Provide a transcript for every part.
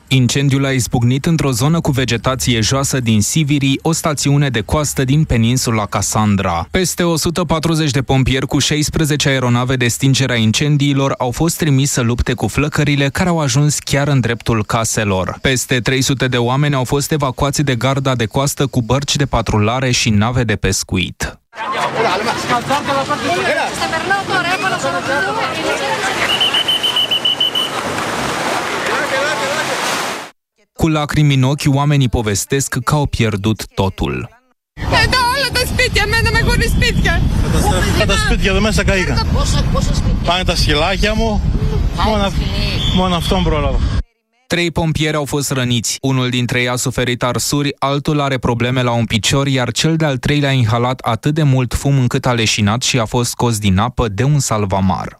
Incendiul a izbucnit într-o zonă cu vegetație joasă din Siviri, o stațiune de coastă din peninsula Cassandra. Peste 140 de pompieri cu 16 aeronave de stingere a incendiilor au fost trimiși să lupte cu flăcările care au ajuns chiar în dreptul caselor. Peste 300 de oameni au fost evacuați de garda de coastă cu bărci de patrulare și nave de pescuit. Cu lacrimi în ochi, oamenii povestesc că au pierdut totul. Τα σπίτια εδώ μέσα καήκαν. Πάνε τα σκυλάκια μου, μόνο αυτόν πρόλαβα. 3 pompieri au fost răniți. Unul dintre ei a suferit arsuri, altul are probleme la un picior, iar cel de-al treilea a inhalat atât de mult fum încât a leșinat și a fost scos din apă de un salvamar.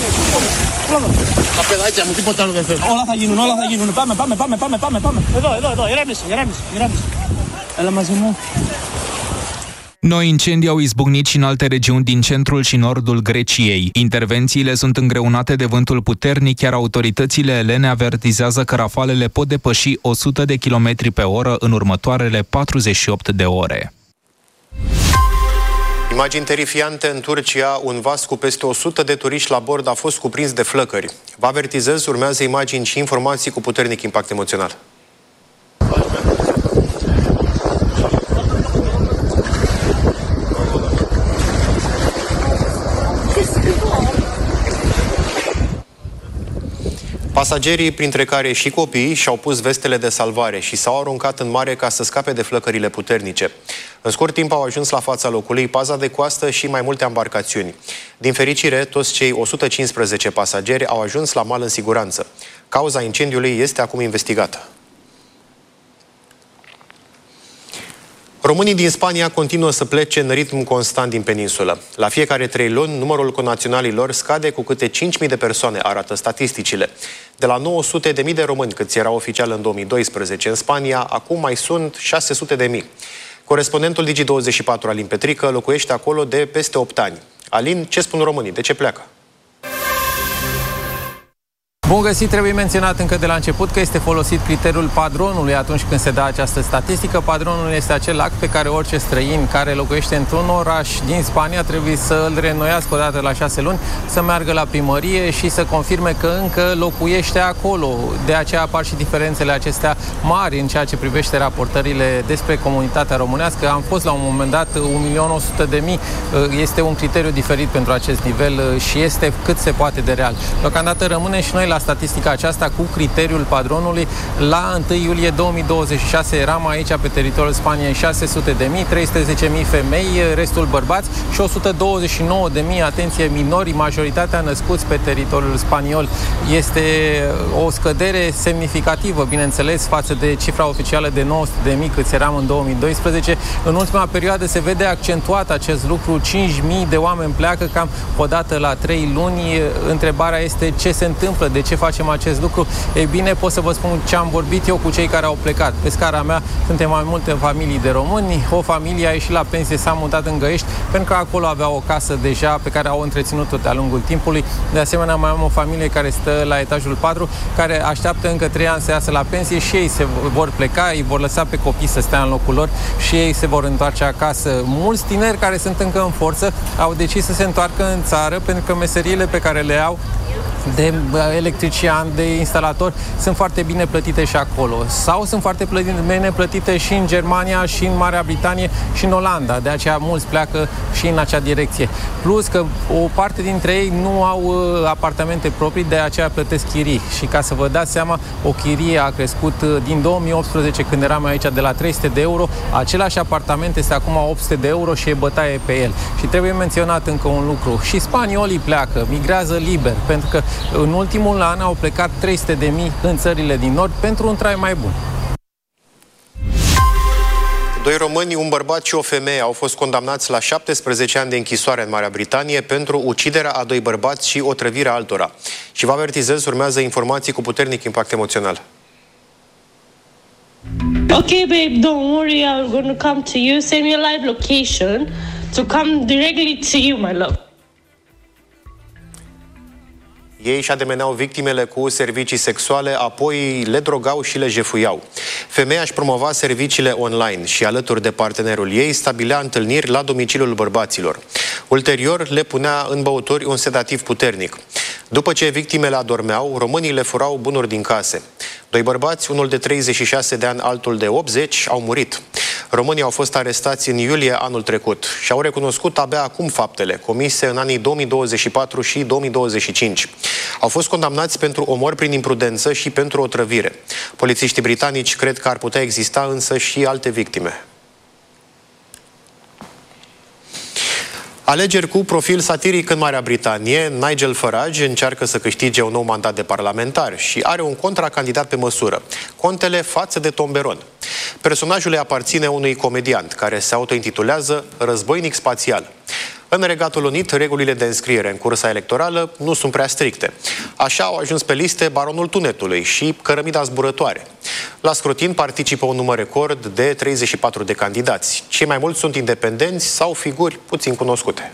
Όλα θα γίνουν. Πάμε. Εδώ, ηρέμησε. Έλα μαζί μου. Noi incendii au izbucnit și în alte regiuni din centrul și nordul Greciei. Intervențiile sunt îngreunate de vântul puternic, iar autoritățile elene avertizează că rafalele pot depăși 100 de km pe oră în următoarele 48 de ore. Imagini terifiante în Turcia, un vas cu peste 100 de turiști la bord a fost cuprins de flăcări. Vă avertizez, urmează imagini și informații cu puternic impact emoțional. Pasagerii, printre care și copiii, și-au pus vestele de salvare și s-au aruncat în mare ca să scape de flăcările puternice. În scurt timp au ajuns la fața locului paza de coastă și mai multe embarcațiuni. Din fericire, toți cei 115 pasageri au ajuns la mal în siguranță. Cauza incendiului este acum investigată. Românii din Spania continuă să plece în ritm constant din peninsulă. La fiecare 3 luni, numărul connaționalilor scade cu câte 5.000 de persoane, arată statisticile. De la 900.000 de români, câți erau oficial în 2012 în Spania, acum mai sunt 600.000. Corespondentul Digi24, Alin Petrică, locuiește acolo de peste 8 ani. Alin, ce spun românii? De ce pleacă? Bun găsit, trebuie menționat încă de la început că este folosit criteriul padronului atunci când se dă această statistică. Padronul este acel act pe care orice străin care locuiește într-un oraș din Spania trebuie să îl reînnoiască o dată la 6 luni, să meargă la primărie și să confirme că încă locuiește acolo. De aceea apar și diferențele acestea mari în ceea ce privește raportările despre comunitatea românească. Am fost la un moment dat 1.100.000, este un criteriu diferit pentru acest nivel și este cât se poate de real. Deocamdată rămâne și noi la statistica aceasta cu criteriul padronului. La 1 iulie 2026 eram aici pe teritoriul Spaniei 600.000, 310.000 femei, restul bărbați și 129.000, atenție, minori, majoritatea născuți pe teritoriul spaniol. Este o scădere semnificativă, bineînțeles, față de cifra oficială de 900.000 câți eram în 2012. În ultima perioadă se vede accentuat acest lucru, 5.000 de oameni pleacă cam o dată la 3 luni. Întrebarea este ce se întâmplă, de ce facem acest lucru? Ei bine, pot să vă spun ce am vorbit eu cu cei care au plecat. Pe scara mea suntem mai multe familii de români. O familie a ieșit la pensie, s-a mutat în Găiești, pentru că acolo avea o casă deja pe care au întreținut-o de-a lungul timpului. De asemenea, mai am o familie care stă la etajul 4, care așteaptă încă 3 ani să iasă la pensie și ei se vor pleca, îi vor lăsa pe copii să stea în locul lor și ei se vor întoarce acasă. Mulți tineri care sunt încă în forță au decis să se întoarcă în țară pentru că meseriile pe care le au de electrician, de instalator, sunt foarte bine plătite și acolo. Sau sunt foarte bine plătite și în Germania, și în Marea Britanie, și în Olanda. De aceea mulți pleacă și în acea direcție. Plus că o parte dintre ei nu au apartamente proprii, de aceea plătesc chirii. Și ca să vă dați seama, o chirie a crescut din 2018, când eram aici, de la 300 de euro. Același apartament este acum 800 de euro și e bătaie pe el. Și trebuie menționat încă un lucru. Și spaniolii pleacă, migrează liber, pentru că în ultimul an au plecat 300.000 în țările din nord pentru un trai mai bun. 2 români, un bărbat și o femeie au fost condamnați la 17 ani de închisoare în Marea Britanie pentru uciderea a 2 bărbați și otrăvirea altora. Și vă avertizez, urmează informații cu puternic impact emoțional. Okay, babe, don't worry, I'm going to come to you. Send me a live location to come directly to you, my love. Ei își ademeneau victimele cu servicii sexuale, apoi le drogau și le jefuiau. Femeia își promova serviciile online și, alături de partenerul ei, stabilea întâlniri la domiciliul bărbaților. Ulterior, le punea în băuturi un sedativ puternic. După ce victimele adormeau, românii le furau bunuri din case. Doi bărbați, unul de 36 de ani, altul de 80, au murit. Românii au fost arestați în iulie anul trecut și au recunoscut abia acum faptele comise în anii 2024 și 2025. Au fost condamnați pentru omor prin imprudență și pentru otrăvire. Polițiștii britanici cred că ar putea exista însă și alte victime. Alegeri cu profil satiric în Marea Britanie. Nigel Farage încearcă să câștige un nou mandat de parlamentar și are un contracandidat pe măsură, Contele față de Tomberon. Personajul îi aparține unui comediant care se autointitulează Războinic Spațial. În Regatul Unit, regulile de înscriere în cursa electorală nu sunt prea stricte. Așa au ajuns pe liste Baronul Tunetului și Cărămida Zburătoare. La scrutin participă un număr record de 34 de candidați. Cei mai mulți sunt independenți sau figuri puțin cunoscute.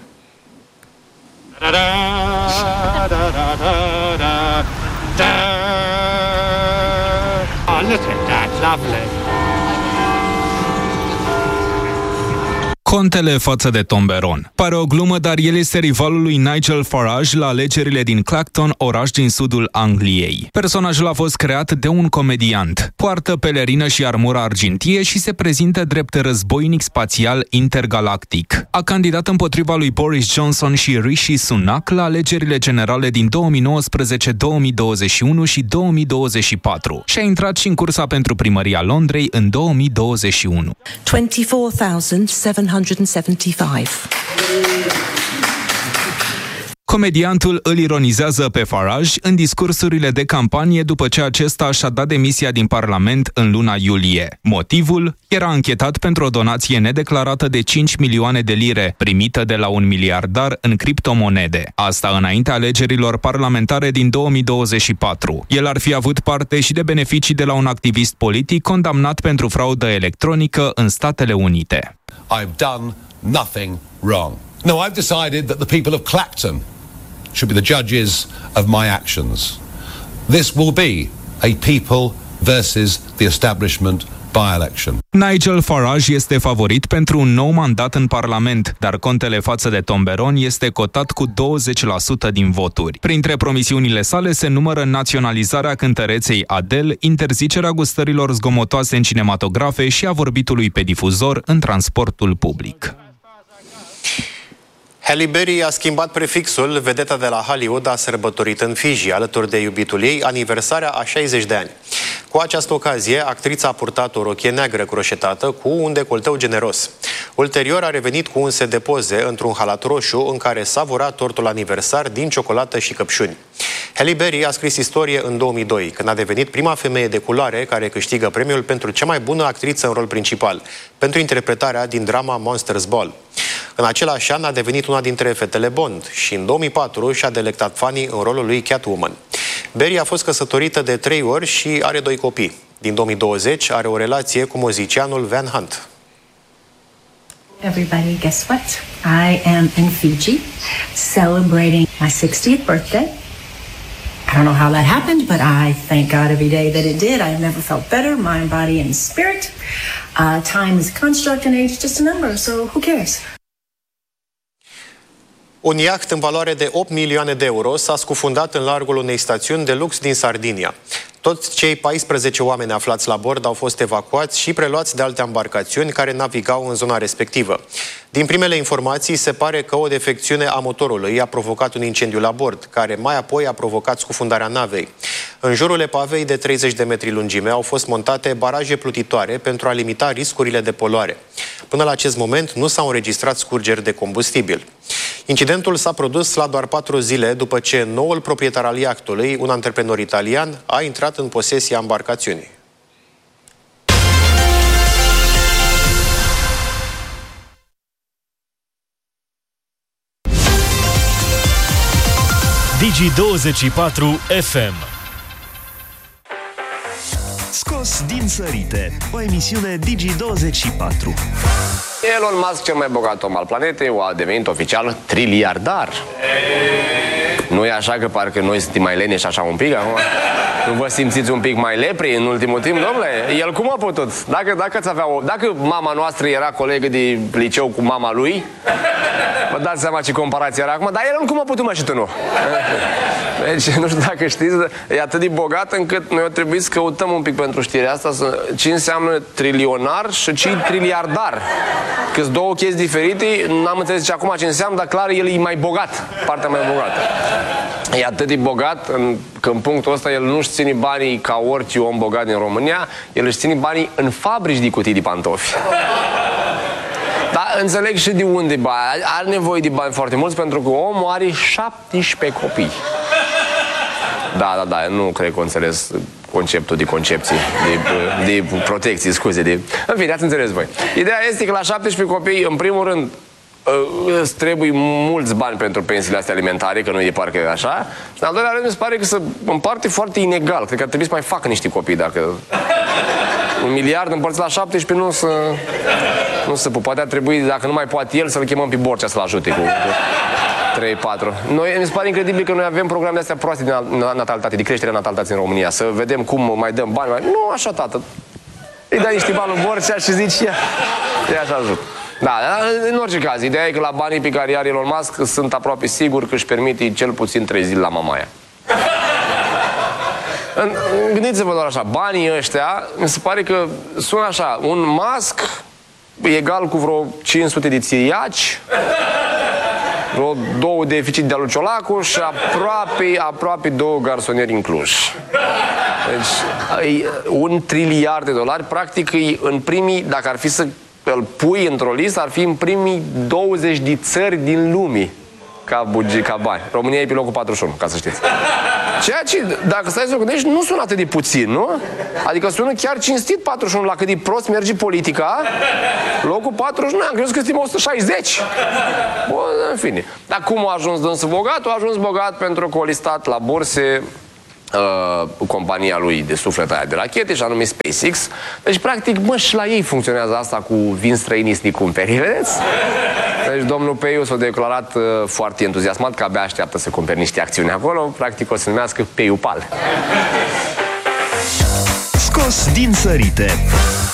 Contele față de Tomberon. Pare o glumă, dar el este rivalul lui Nigel Farage la alegerile din Clacton, oraș din sudul Angliei. Personajul a fost creat de un comediant. Poartă pelerină și armură argintie și se prezintă drept războinic spațial intergalactic. A candidat împotriva lui Boris Johnson și Rishi Sunak la alegerile generale din 2019, 2021 și 2024 și a intrat și în cursa pentru primăria Londrei în 2021. 24,775. Comediantul îl ironizează pe Farage în discursurile de campanie după ce acesta și-a dat demisia din Parlament în luna iulie. Motivul? Era anchetat pentru o donație nedeclarată de 5 milioane de lire, primită de la un miliardar în criptomonede. Asta înaintea alegerilor parlamentare din 2024. El ar fi avut parte și de beneficii de la un activist politic condamnat pentru fraudă electronică în Statele Unite. I've done nothing wrong. No, I've decided that the people of Clacton should be the judges of my actions. This will be a people versus the establishment by-election. Nigel Farage este favorit pentru un nou mandat în Parlament, dar contele față de Tomberon este cotat cu 20% din voturi. Printre promisiunile sale se numără naționalizarea cântăreței Adele, interzicerea gustărilor zgomotoase în cinematografe și a vorbitului pe difuzor în transportul public. Halle Berry a schimbat prefixul. Vedeta de la Hollywood a sărbătorit în Fiji, alături de iubitul ei, aniversarea a 60 de ani. Cu această ocazie, actrița a purtat o rochie neagră croșetată cu un decolteu generos. Ulterior a revenit cu un set de poze într-un halat roșu în care savura tortul aniversar din ciocolată și căpșuni. Halle Berry a scris istorie în 2002, când a devenit prima femeie de culoare care câștigă premiul pentru cea mai bună actriță în rol principal, pentru interpretarea din drama Monsters Ball. În același an a devenit una dintre fetele Bond și în 2004 și-a delectat fanii în rolul lui Catwoman. Berry a fost căsătorită de 3 ori și are 2 copii. Din 2020 are o relație cu muzicianul Van Hunt. Everybody, guess what? I am in Fiji celebrating my 60th birthday. I don't know how that happened, but I thank God every day that it did. I have never felt better, mind, body, and spirit. Time is a construct and age is just a number, so who cares? Un iaht în valoare de 8 milioane de euro s-a scufundat în largul unei stațiuni de lux din Sardinia. Toți cei 14 oameni aflați la bord au fost evacuați și preluați de alte embarcațiuni care navigau în zona respectivă. Din primele informații, se pare că o defecțiune a motorului a provocat un incendiu la bord, care mai apoi a provocat scufundarea navei. În jurul epavei de 30 de metri lungime au fost montate baraje plutitoare pentru a limita riscurile de poluare. Până la acest moment nu s-au înregistrat scurgeri de combustibil. Incidentul s-a produs la doar 4 zile după ce noul proprietar al iahtului, un antreprenor italian, a intrat în posesia embarcațiunii. Digi24 FM. Scos din sărite, o emisiune Digi24. Elon Musk, cel mai bogat om al planetei, a devenit oficial triliardar. Nu Nu e așa că parcă noi suntem mai leneși așa un pic acum? Nu vă simțiți un pic mai lepri în ultimul timp, domnule? El cum a putut? Dacă mama noastră era colegă de liceu cu mama lui, vă dați seama ce comparație era acum, dar el cum a putut, mă, și tu nu? Deci, nu știu dacă știți, e atât de bogat încât noi o trebuie să căutăm un pic pentru știrea asta ce înseamnă trilionar și ce triliardar. Că-s două chestii diferite, n-am înțeles și acum ce înseamnă, dar clar el e mai bogat, partea mai bogată. E atât de bogat că în punctul ăsta el nu-și ține banii ca orice om bogat din România, el își ține banii în fabrici de cutii de pantofi. Dar înțeleg și de unde bani. Are nevoie de bani foarte mulți pentru că omul are 17 copii. Da, nu cred că o înțeles conceptul de concepție, de protecție, scuze. În fine, ați înțeles voi. Ideea este că la 17 copii, în primul rând, îți trebuie mulți bani pentru pensiile astea alimentare, că nu e de parcă așa. Și în al doilea rând, mi se pare că se împarte foarte inegal. Cred că ar trebui să mai facă niște copii, dacă... 1 miliard împărțit la 17 nu se poate. Ar trebui, dacă nu mai poate el, să-l chemăm pe Borcea să-l ajute cu 3-4. Mi se pare incredibil că noi avem programe astea proaste de natalitate, de creștere a natalității în România. Să vedem cum mai dăm bani. Nu așa, tată. Îi dai niște bani lui Borcea și zici, ia așa ajut. Da, în orice caz, ideea e că la banii pe care are Elon Musk sunt aproape sigur că își permite cel puțin 3 zile la Mamaia. Gândiți-vă doar așa, banii ăștia, mi se pare că sună așa, un Musk egal cu vreo 500 de țiriaci, vreo 2 deficit de-a lui Ciolacu și aproape 2 garsonieri în Cluj. Deci, $1 triliard, practic, în primii, dacă ar fi să îl pui într-o listă, ar fi în primii 20 de țări din lume ca bani. România e pe locul 41, ca să știți. Ceea ce, dacă stai să o gândești, nu sună atât de puțin, nu? Adică sună chiar cinstit 41, la cât de prost merge politica. Locul 41, am crezut că suntem 160. Bun, în fine. Dar cum a ajuns dânsul bogat? A ajuns bogat pentru că a listat la burse compania lui de suflet aia de rachete, și anume SpaceX. Deci, practic, și la ei funcționează asta cu vin străinii să ne cumperi, vedeți? Deci, domnul Peiu s-a declarat foarte entuziasmat că abia așteaptă să cumperi niște acțiuni acolo. Practic, o să numească Peiu Pal. Scos din sărite.